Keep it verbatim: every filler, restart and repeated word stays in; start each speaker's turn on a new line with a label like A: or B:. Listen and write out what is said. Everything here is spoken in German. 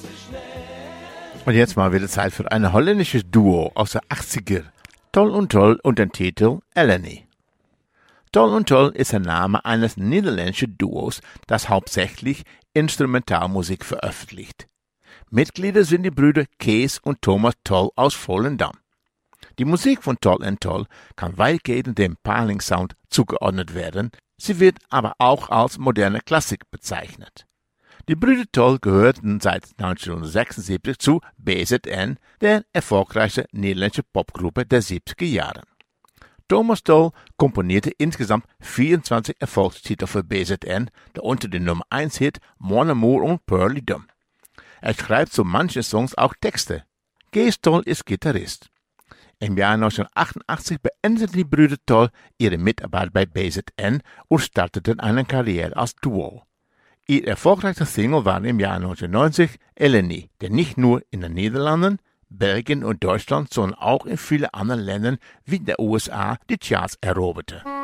A: Und jetzt mal wieder Zeit für ein holländisches Duo aus der achtziger. Tol und Tol und den Titel Eleni. Tol und Tol ist der Name eines niederländischen Duos, das hauptsächlich Instrumentalmusik veröffentlicht. Mitglieder sind die Brüder Kees und Thomas Tol aus Volendam. Die Musik von Tol und Tol kann weitgehend dem Paling-Sound zugeordnet werden, sie wird aber auch als moderne Klassik bezeichnet. Die Brüder Tol gehörten seit neunzehnhundertsechsundsiebzig zu B Z N, der erfolgreichsten niederländischen Popgruppe der siebziger Jahre. Thomas Tol komponierte insgesamt vierundzwanzig Erfolgstitel für B Z N, darunter den Nummer eins Hit Mon Amour und Pearly Dum. Er schreibt zu manchen Songs auch Texte. Kees Tol ist Gitarrist. Im Jahr neunzehnhundertachtundachtzig beendeten die Brüder Tol ihre Mitarbeit bei B Z N und starteten eine Karriere als Duo. Ihr erfolgreichster Single war im Jahr neunzehnhundertneunzig Eleni, der nicht nur in den Niederlanden, Belgien und Deutschland, sondern auch in vielen anderen Ländern wie der U S A die Charts eroberte.